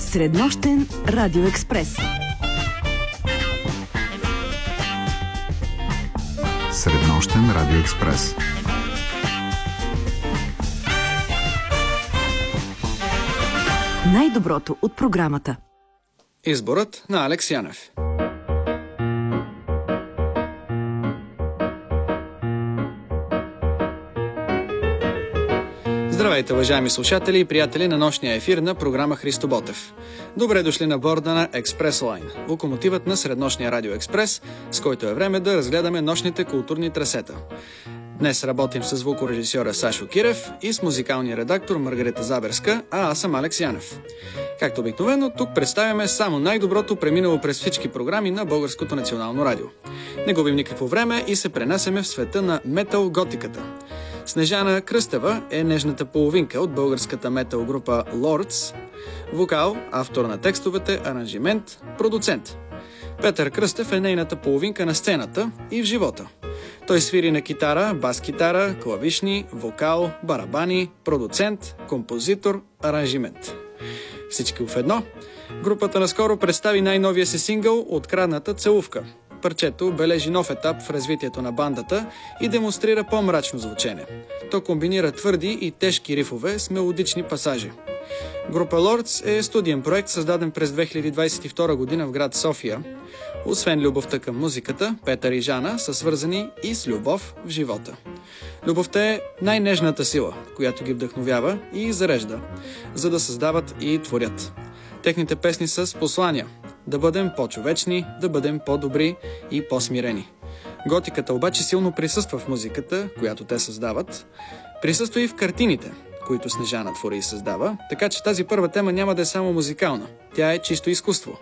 Среднощен радиоекспрес. Среднощен радиоекспрес. Най-доброто от програмата. Изборът на Алекс Янев. Здравейте, уважаеми слушатели и приятели на нощния ефир на програма Христо Ботев. Добре дошли на борда на Експрес Лайн, локомотивът на Среднощния радио Експрес, с който е време да разгледаме нощните културни трасета. Днес работим с звукорежисьора Сашо Кирев и с музикалния редактор Маргарита Заберска, а аз съм Алекс Янев. Както обикновено, тук представяме само най-доброто преминало през всички програми на Българското национално радио. Не губим никакво време и се пренасяме в света на метал-готиката. Снежана Кръстева е нежната половинка от българската метал група Lords, вокал, автор на текстовете, аранжимент, продуцент. Петър Кръстев е нейната половинка на сцената и в живота. Той свири на китара, бас-китара, клавишни, вокал, барабани, продуцент, композитор, аранжимент. Всички в едно. Групата наскоро представи най-новия си сингъл "Открадната целувка". Парчето бележи нов етап в развитието на бандата и демонстрира по-мрачно звучене. То комбинира твърди и тежки рифове с мелодични пасажи. Група Lords е студиен проект, създаден през 2022 година в град София. Освен любовта към музиката, Петър и Жана са свързани и с любов в живота. Любовта е най-нежната сила, която ги вдъхновява и зарежда, за да създават и творят. Техните песни са с послания: да бъдем по-човечни, да бъдем по-добри и по-смирени. Готиката обаче силно присъства в музиката, която те създават. Присъства и в картините, които Снежана твори и създава, така че тази първа тема няма да е само музикална. Тя е чисто изкуство.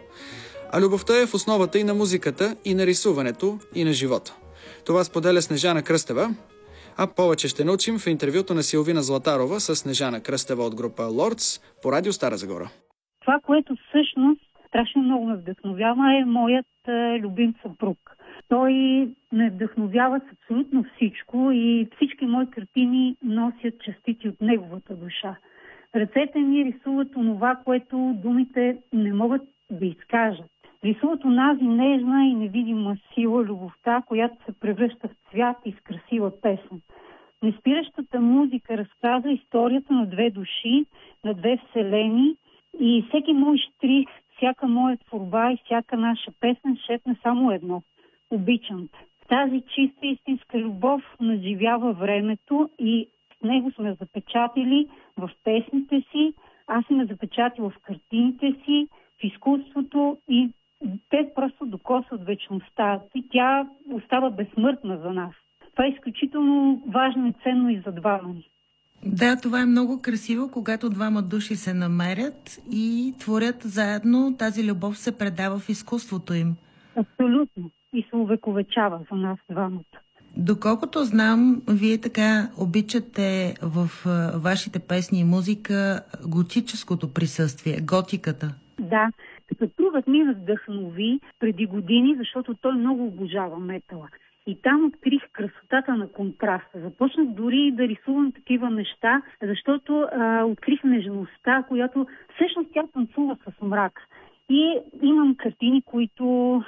А любовта е в основата и на музиката, и на рисуването, и на живота. Това споделя Снежана Кръстева, а повече ще научим в интервюто на Силвина Златарова с Снежана Кръстева от група Lords по радио Стара Загора. Това, което всъщност страшно много ме вдъхновява, е моят любим съпруг. Той ме вдъхновява с абсолютно всичко и всички мои картини носят частици от неговата душа. Ръцете ми рисуват онова, което думите не могат да изкажат. Рисуват онази нежна и невидима сила, любовта, която се превръща в цвят и с красива песен. Неспиращата музика разказва историята на две души, на две вселени, и всеки мой штрих, всяка моя творба и всяка наша песен шепне само едно: обичам те. Тази чиста истинска любов наживява времето и с него сме запечатили в песните си, аз сме запечатила в картините си, в изкуството, и те просто докосват вечността и тя остава безсмъртна за нас. Това е изключително важно и ценно и за двама ни. Да, това е много красиво, когато двама души се намерят и творят заедно. Тази любов се предава в изкуството им. Абсолютно. И се увековечава за нас двамата. Доколкото знам, вие така обичате в вашите песни и музика готическото присъствие, готиката. Да. Съпругът ми ме вдъхнови преди години, защото той много обожава метала. И там открих красотата на контраста. Започнах дори да рисувам такива неща, защото открих нежността, която всъщност тя танцува с мрак. И имам картини, които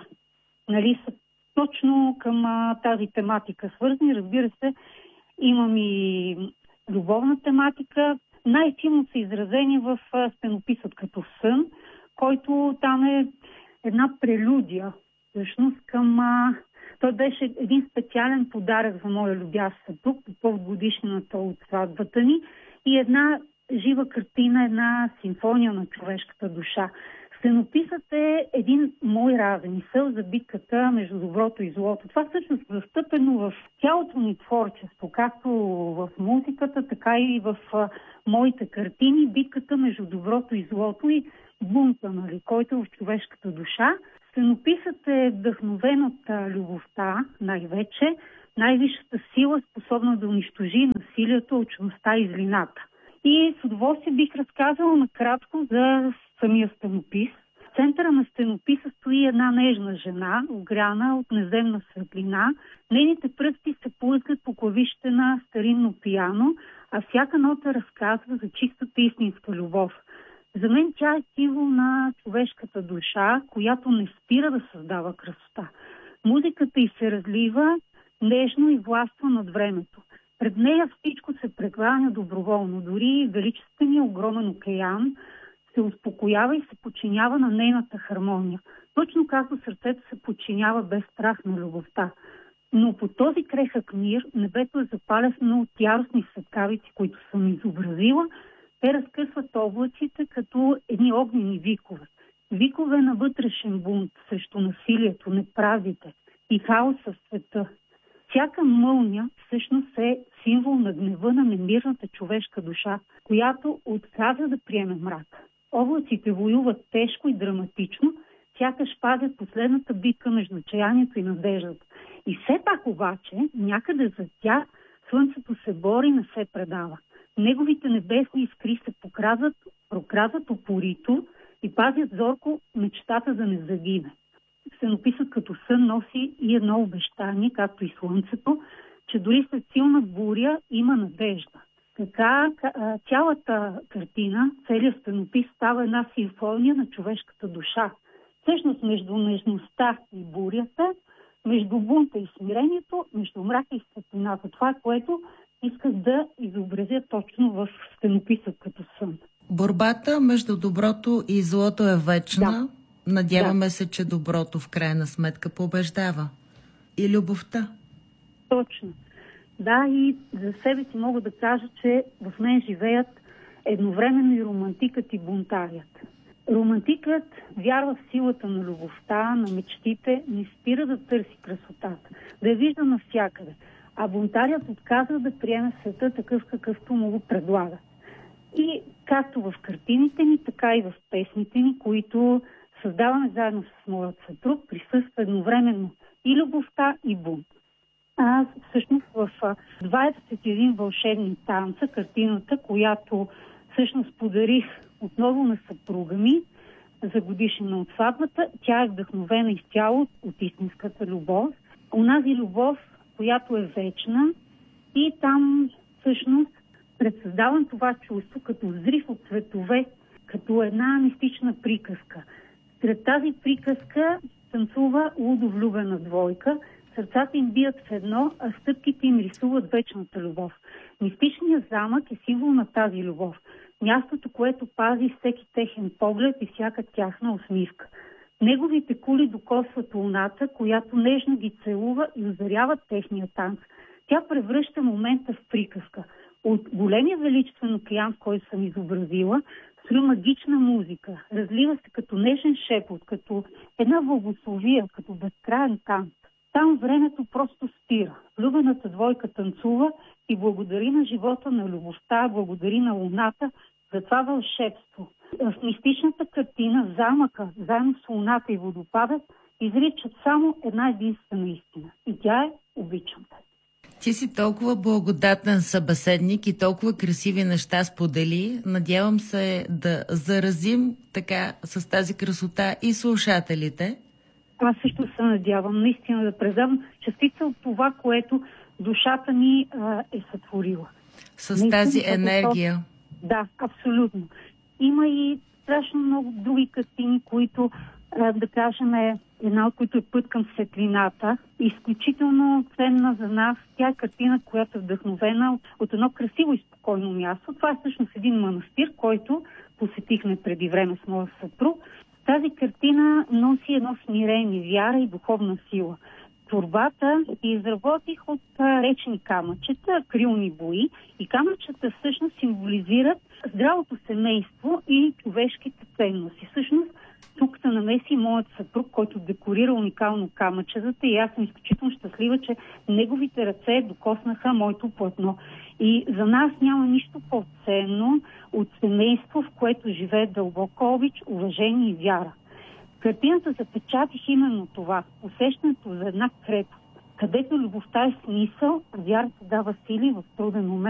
са точно към тази тематика свързани. Разбира се, имам и любовна тематика. Най-силно са изразени в стенописът като сън, който там е една прелюдия всъщност към... Той беше един специален подарък за моя любящ съпруг по повод годишнината от сватбата ни и една жива картина, една симфония на човешката душа. Сценописът е един мой размисъл за битката между доброто и злото. Това всъщност е застъпено в цялото ни творчество, както в музиката, така и в моите картини. Битката между доброто и злото и бунта, който е в човешката душа. Сценописът е вдъхновен от любовта, най-вече, най-висшата сила, способна да унищожи насилието, алчността и злината. И с удоволствие бих разказала накратко за самия сценопис. В центъра на сценописа стои една нежна жена, огряна от неземна светлина. Нейните пръсти се плъзгат по клавишите на старинно пиано, а всяка нота разказва за чистата истинска любов. За мен тя е символ на човешката душа, която не спира да създава красота. Музиката й се разлива нежно и властва над времето. Пред нея всичко се прекланя доброволно. Дори величественият огромен океан се успокоява и се подчинява на нейната хармония. Точно както сърцето се подчинява без страх на любовта. Но по този крехък мир небето е запалено от яростни светкавици, които съм изобразила. Те разкъсват облаците като едни огнени викове. Викове на вътрешен бунт срещу насилието, неправдите и хаоса в света. Всяка мълня всъщност е символ на гнева на немирната човешка душа, която отказва да приеме мрак. Облаците воюват тежко и драматично, сякаш пазят последната битка между отчаянието и надеждата. И все пак обаче, някъде зад тях, слънцето се бори и не се предава. Неговите небесни искри се прокрадват упорито и пазят зорко мечтата да не загине. Сценописът като сън носи и едно обещание, както и слънцето, че дори след силна буря има надежда. Така цялата картина, целият сценопис става една симфония на човешката душа. Всъщност между нежността и бурята, между бунта и смирението, между мрака и светлината. Това е, което исках да изобразя точно в сценописът като сън. Борбата между доброто и злото е вечна. Да. Надяваме се, че доброто в крайна сметка побеждава. И любовта. Точно. Да, и за себе си мога да кажа, че в мен живеят едновременно и романтикът и бунтарят. Романтикът вярва в силата на любовта, на мечтите, не спира да търси красотата, да я вижда навсякъде. А бунтарят отказва да приеме света такъв, какъвто му го предлага. И както в картините ни, така и в песните ни, които създаваме заедно с моят съпруг, присъства едновременно и любовта, и бунт. Аз всъщност в 21 вълшебни танца, картината, която всъщност подарих отново на съпруга ми за годишнина от сватбата, тя е вдъхновена изцяло от истинската любов. Онази любов, която е вечна, и там всъщност предсъздавам това чувство като взрив от цветове, като една мистична приказка. Сред тази приказка танцува лудовлюбена двойка, сърцата им бият в едно, а стъпките им рисуват вечната любов. Мистичният замък е символ на тази любов. Мястото, което пази всеки техен поглед и всяка тяхна усмивка. Неговите кули докосват луната, която нежно ги целува и озаряват техния танц. Тя превръща момента в приказка. От големия величествен океан, в който съм изобразила, строи магична музика. Разлива се като нежен шепот, като една благословия, като безкрайен танц. Там времето просто спира. Влюбената двойка танцува и благодари на живота, на любовта, благодари на луната за това вълшебство. В мистичната картина замъка, заедно с луната и водопадът, изричат само една единствена истина. И тя е обичам те. Ти си толкова благодатен събеседник и толкова красиви неща сподели. Надявам се да заразим така с тази красота и слушателите. Аз също се надявам наистина да предам частица от това, което душата ми е сътворила. С наистина, тази енергия. Да, абсолютно. Има и страшно много други картини, които, да кажем, една от които е Път към светлината. Изключително ценна за нас. Тя е картина, която е вдъхновена от едно красиво и спокойно място. Това е всъщност един манастир, който посетихме преди време с моя съпруг. Тази картина носи едно смирение, вяра и духовна сила. Творбата изработих от речни камъчета, акрилни бои, и камъчета всъщност символизират здравото семейство и човешките ценности. Всъщност тук се намеси моят съпруг, който декорира уникално камъчетата, и аз съм изключително щастлива, че неговите ръце докоснаха моето платно. И за нас няма нищо по-ценно от семейство, в което живее дълбока обич, уважение и вяра. Картината запечатих именно това, усещането за една крепост, където любовта е смисъл, а вярата дава сили в труден момент.